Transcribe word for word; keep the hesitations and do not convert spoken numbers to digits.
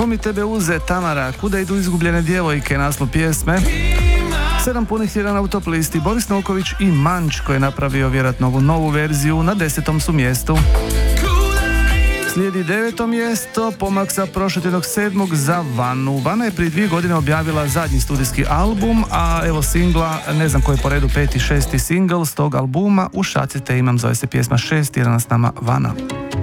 Ko mi tebe uze, Tamara, kuda idu izgubljene djevojke, naslov pjesme. Sedam punih tjedana u top listi, Boris Novković i Manč, koji je napravio vjerojatno ovu novu verziju, na desetom su mjestu. Slijedi deveto mjesto, pomak sa prošlotjednog sedmog za Vanu. Vana je prije dvije godine objavila zadnji studijski album, a evo singla, ne znam koji je po redu peti, šesti singl s tog albuma, u šaci te imam, zove se pjesma Šest, jedan s nama Vana.